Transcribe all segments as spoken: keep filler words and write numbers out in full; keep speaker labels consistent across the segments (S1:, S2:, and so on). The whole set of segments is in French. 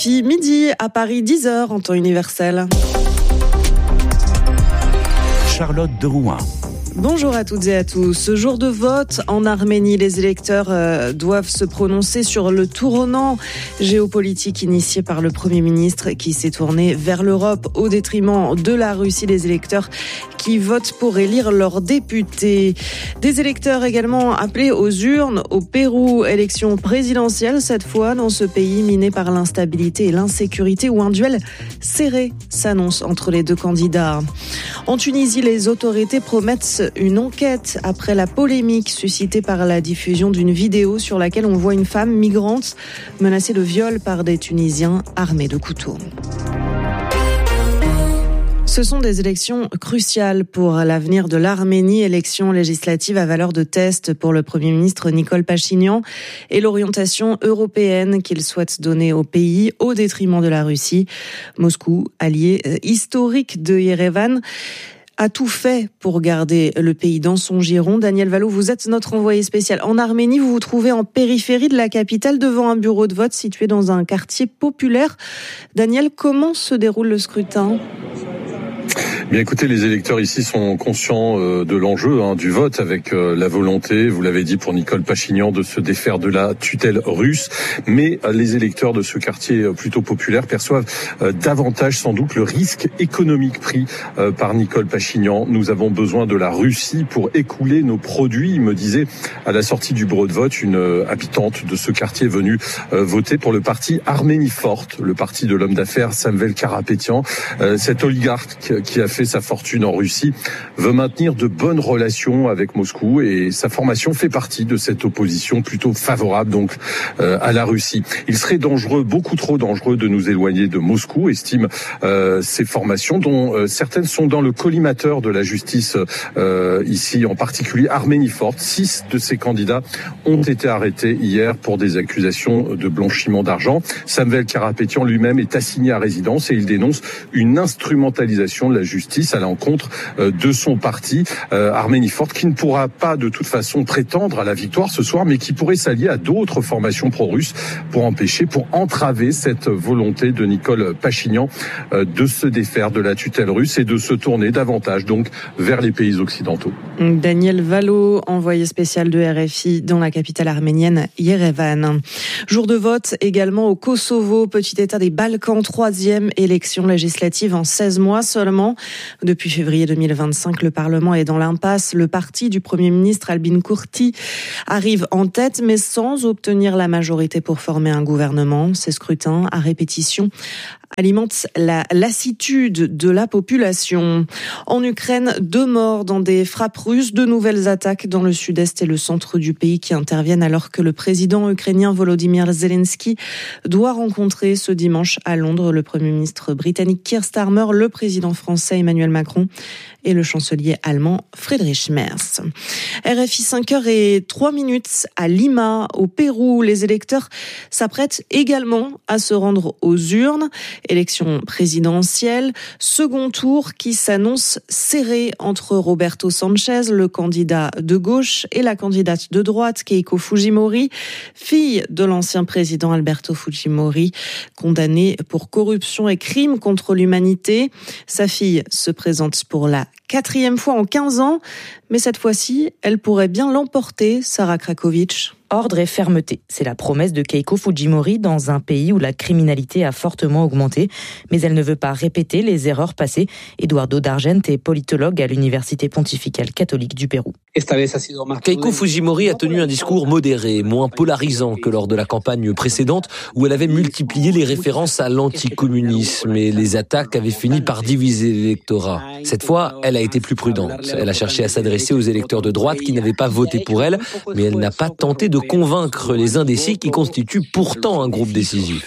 S1: Puis midi à Paris, dix heures en temps universel.
S2: Charlotte de Rouen.
S1: Bonjour à toutes et à tous. Ce jour de vote en Arménie, les électeurs euh, doivent se prononcer sur le tournant géopolitique initié par le Premier ministre qui s'est tourné vers l'Europe au détriment de la Russie. Les électeurs qui votent pour élire leurs députés. Des électeurs également appelés aux urnes au Pérou. Élection présidentielle cette fois dans ce pays miné par l'instabilité et l'insécurité où un duel serré s'annonce entre les deux candidats. En Tunisie, les autorités promettent une enquête après la polémique suscitée par la diffusion d'une vidéo sur laquelle on voit une femme migrante menacée de viol par des Tunisiens armés de couteaux. Ce sont des élections cruciales pour l'avenir de l'Arménie, élections législatives à valeur de test pour le Premier ministre Nicole Pachinian et l'orientation européenne qu'il souhaite donner au pays au détriment de la Russie. Moscou, allié historique de Yerevan, a tout fait pour garder le pays dans son giron. Daniel Valo, vous êtes notre envoyé spécial en Arménie. Vous vous trouvez en périphérie de la capitale devant un bureau de vote situé dans un quartier populaire. Daniel, comment se déroule le scrutin ?
S3: Bien écoutez, les électeurs ici sont conscients euh, de l'enjeu hein, du vote avec euh, la volonté, vous l'avez dit pour Nicole Pachinian, de se défaire de la tutelle russe. Mais euh, les électeurs de ce quartier euh, plutôt populaire perçoivent euh, davantage sans doute le risque économique pris euh, par Nicole Pachinian. Nous avons besoin de la Russie pour écouler nos produits, me disait à la sortie du bureau de vote une euh, habitante de ce quartier venue euh, voter pour le parti Arménie Forte, le parti de l'homme d'affaires Samvel Karapetyan. Euh, cet oligarque qui a fait sa fortune en Russie veut maintenir de bonnes relations avec Moscou et sa formation fait partie de cette opposition plutôt favorable donc euh, à la Russie. Il serait dangereux, beaucoup trop dangereux de nous éloigner de Moscou, estiment euh, ces formations dont euh, certaines sont dans le collimateur de la justice euh, ici, en particulier Arménie Forte. Six de ces candidats ont été arrêtés hier pour des accusations de blanchiment d'argent. Samvel Karapetyan lui-même est assigné à résidence et il dénonce une instrumentalisation de la justice à l'encontre de son parti euh, Arménie Forte, qui ne pourra pas de toute façon prétendre à la victoire ce soir, mais qui pourrait s'allier à d'autres formations pro-russes pour empêcher, pour entraver cette volonté de Nicole Pachinian euh, de se défaire de la tutelle russe et de se tourner davantage donc vers les pays occidentaux.
S1: Daniel Valo, envoyé spécial de R F I dans la capitale arménienne Yerevan. Jour de vote également au Kosovo, petit état des Balkans, troisième élection législative en seize mois seulement. Depuis février deux mille vingt-cinq, le Parlement est dans l'impasse. Le parti du Premier ministre Albin Kurti arrive en tête, mais sans obtenir la majorité pour former un gouvernement. Ces scrutins à répétition alimentent la lassitude de la population. En Ukraine, deux morts dans des frappes russes, de nouvelles attaques dans le sud-est et le centre du pays qui interviennent alors que le président ukrainien Volodymyr Zelensky doit rencontrer ce dimanche à Londres le Premier ministre britannique Keir Starmer, le président français Emmanuel Macron et le chancelier allemand Friedrich Merz. R F I cinq heures et trois minutes à Lima, au Pérou. Les électeurs s'apprêtent également à se rendre aux urnes. Élection présidentielle, second tour qui s'annonce serré entre Roberto Sanchez, le candidat de gauche, et la candidate de droite, Keiko Fujimori, fille de l'ancien président Alberto Fujimori, condamné pour corruption et crimes contre l'humanité. Sa fille se présente pour la quatrième fois en quinze ans, mais cette fois-ci, elle pourrait bien l'emporter, Sarah Krakovic.
S4: Ordre et fermeté, c'est la promesse de Keiko Fujimori dans un pays où la criminalité a fortement augmenté, mais elle ne veut pas répéter les erreurs passées. Eduardo D'Argent est politologue à l'Université pontificale catholique du Pérou.
S5: Keiko Fujimori a tenu un discours modéré, moins polarisant que lors de la campagne précédente où elle avait multiplié les références à l'anticommunisme et les attaques avaient fini par diviser l'électorat. Cette fois, elle a été plus prudente. Elle a cherché à s'adresser aux électeurs de droite qui n'avaient pas voté pour elle, mais elle n'a pas tenté de convaincre les indécis qui constituent pourtant un groupe décisif.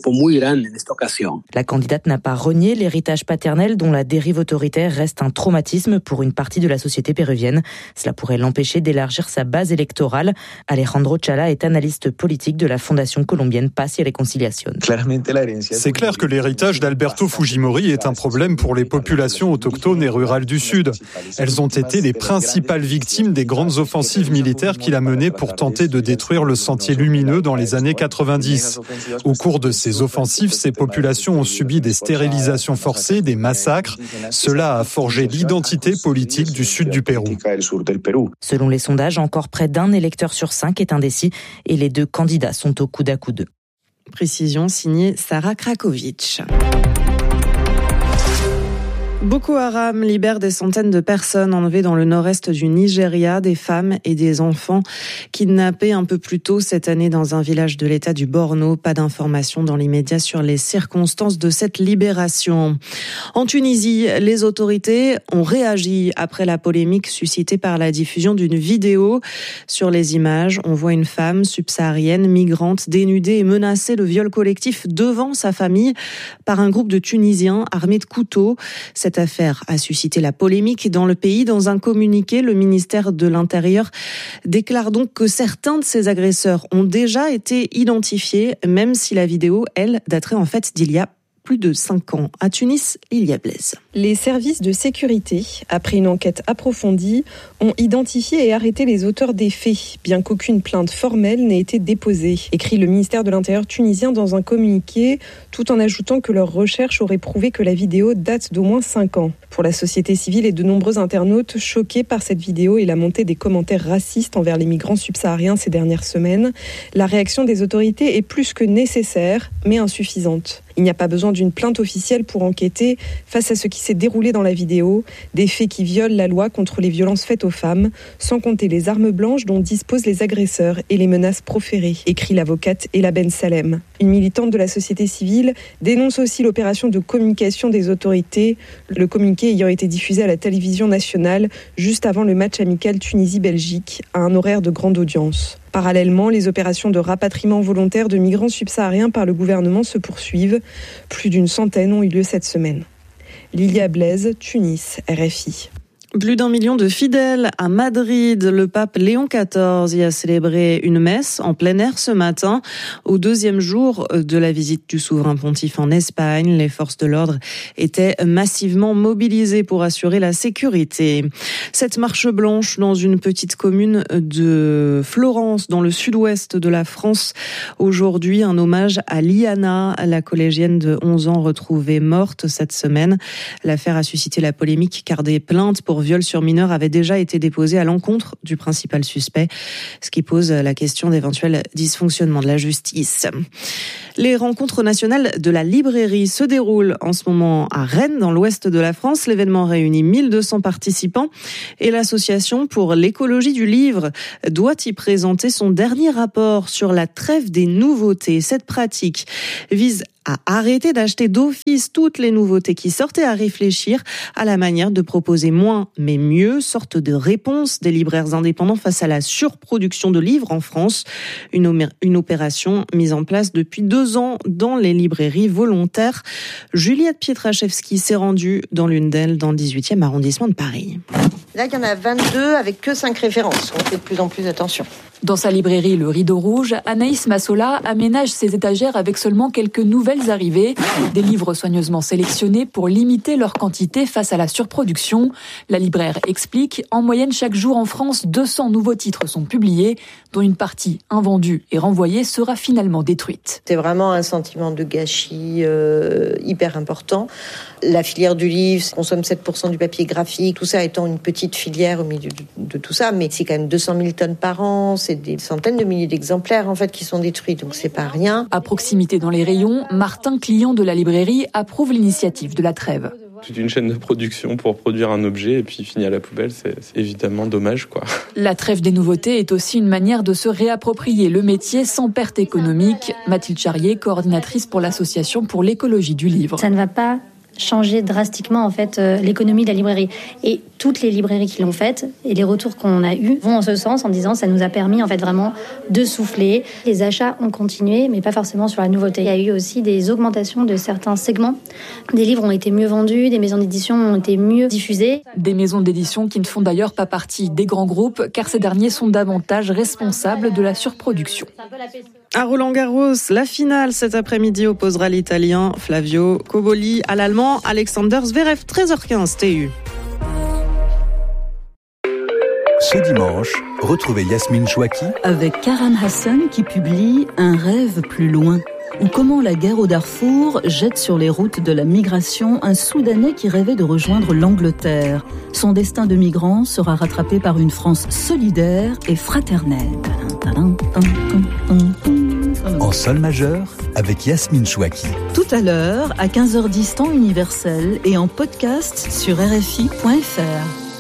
S4: La candidate n'a pas renié l'héritage paternel dont la dérive autoritaire reste un traumatisme pour une partie de la société péruvienne. Cela pourrait l'empêcher d'élargir sa base électorale. Alejandro Chala est analyste politique de la Fondation colombienne Paz y Reconciliación.
S6: C'est clair que l'héritage d'Alberto Fujimori est un problème pour les populations autochtones et rurales du Sud. Elles ont été les principales victimes des grandes offensives militaires qu'il a menées pour tenter de détruire le sentier lumineux dans les années quatre-vingt-dix. Au cours de ces offensives, ces populations ont subi des stérilisations forcées, des massacres. Cela a forgé l'identité politique du sud du Pérou.
S4: Selon les sondages, encore près d'un électeur sur cinq est indécis et les deux candidats sont au coude à coude.
S1: Précision signée Sarah Krakovic. Boko Haram libère des centaines de personnes enlevées dans le nord-est du Nigeria, des femmes et des enfants kidnappés un peu plus tôt cette année dans un village de l'État du Borno. Pas d'informations dans l'immédiat sur les circonstances de cette libération. En Tunisie, les autorités ont réagi après la polémique suscitée par la diffusion d'une vidéo. Sur les images, on voit une femme subsaharienne, migrante, dénudée et menacée de viol collectif devant sa famille par un groupe de Tunisiens armés de couteaux. Cette affaire a suscité la polémique dans le pays. Dans un communiqué, le ministère de l'Intérieur déclare donc que certains de ces agresseurs ont déjà été identifiés, même si la vidéo, elle, daterait en fait d'il y a plus de cinq ans. À Tunis, Lilia Blaise.
S7: Les services de sécurité, après une enquête approfondie, ont identifié et arrêté les auteurs des faits, bien qu'aucune plainte formelle n'ait été déposée, écrit le ministère de l'Intérieur tunisien dans un communiqué, tout en ajoutant que leurs recherches auraient prouvé que la vidéo date d'au moins cinq ans. Pour la société civile et de nombreux internautes choqués par cette vidéo et la montée des commentaires racistes envers les migrants subsahariens ces dernières semaines, la réaction des autorités est plus que nécessaire, mais insuffisante. Il n'y a pas besoin d'une plainte officielle pour enquêter face à ce qui s'est déroulé dans la vidéo, des faits qui violent la loi contre les violences faites aux femmes, sans compter les armes blanches dont disposent les agresseurs et les menaces proférées, écrit l'avocate Ella Ben Salem. Une militante de la société civile dénonce aussi l'opération de communication des autorités, le communiqué ayant été diffusé à la télévision nationale juste avant le match amical Tunisie-Belgique à un horaire de grande audience. Parallèlement, les opérations de rapatriement volontaire de migrants subsahariens par le gouvernement se poursuivent. Plus d'une centaine ont eu lieu cette semaine. Lilia Blaise, Tunis, R F I.
S1: Plus d'un million de fidèles à Madrid. Le pape Léon quatorze y a célébré une messe en plein air ce matin. Au deuxième jour de la visite du souverain pontife en Espagne, les forces de l'ordre étaient massivement mobilisées pour assurer la sécurité. Cette marche blanche dans une petite commune de Florence, dans le sud-ouest de la France. Aujourd'hui, un hommage à Liana, la collégienne de onze ans retrouvée morte cette semaine. L'affaire a suscité la polémique car des plaintes pour viol sur mineur avait déjà été déposé à l'encontre du principal suspect, ce qui pose la question d'éventuels dysfonctionnements de la justice. Les rencontres nationales de la librairie se déroulent en ce moment à Rennes, dans l'ouest de la France. L'événement réunit mille deux cents participants et l'association pour l'écologie du livre doit y présenter son dernier rapport sur la trêve des nouveautés. Cette pratique vise à arrêter d'acheter d'office toutes les nouveautés qui sortent et à réfléchir à la manière de proposer moins mais mieux, sorte de réponse des libraires indépendants face à la surproduction de livres en France. Une, une opération mise en place depuis deux ans dans les librairies volontaires. Juliette Pietraszewski s'est rendue dans l'une d'elles dans le dix-huitième arrondissement de Paris.
S8: Là, il y en a vingt-deux avec que cinq références. On fait de plus en plus attention.
S9: Dans sa librairie Le Rideau Rouge, Anaïs Massola aménage ses étagères avec seulement quelques nouvelles arrivées. Des livres soigneusement sélectionnés pour limiter leur quantité face à la surproduction. La libraire explique, en moyenne chaque jour en France, deux cents nouveaux titres sont publiés, dont une partie invendue et renvoyée sera finalement détruite.
S8: C'est vraiment un sentiment de gâchis euh, hyper important. La filière du livre consomme sept pour cent du papier graphique, tout ça étant une petite filière au milieu de tout ça, mais c'est quand même deux cent mille tonnes par an, c'est des centaines de milliers d'exemplaires en fait qui sont détruits, donc c'est pas rien.
S9: À proximité dans les rayons, Martin, client de la librairie, approuve l'initiative de la trêve.
S10: Toute une chaîne de production pour produire un objet et puis finir à la poubelle, c'est, c'est évidemment dommage, quoi.
S9: La trêve des nouveautés est aussi une manière de se réapproprier le métier sans perte économique. Mathilde Charrier, coordinatrice pour l'association pour l'écologie du livre.
S11: Ça ne va pas changer drastiquement en fait euh, l'économie de la librairie, et toutes les librairies qui l'ont faite et les retours qu'on a eus vont en ce sens en disant ça nous a permis en fait vraiment de souffler. Les achats ont continué mais pas forcément sur la nouveauté. Il y a eu aussi des augmentations de certains segments. Des livres ont été mieux vendus, des maisons d'édition ont été mieux diffusées.
S9: Des maisons d'édition qui ne font d'ailleurs pas partie des grands groupes car ces derniers sont davantage responsables de la surproduction.
S1: À Roland-Garros, la finale cet après-midi opposera l'Italien Flavio Cobolli à l'Allemand Alexander Zverev, treize heures quinze T U.
S2: Ce dimanche, retrouvez Yasmine Chouaki
S12: avec Karam Hassan qui publie Un rêve plus loin, ou comment la guerre au Darfour jette sur les routes de la migration un Soudanais qui rêvait de rejoindre l'Angleterre. Son destin de migrant sera rattrapé par une France solidaire et fraternelle.
S2: En sol majeur avec Yasmine Chouaki.
S12: Tout à l'heure, à quinze heures dix temps universel et en podcast sur R F I point F R.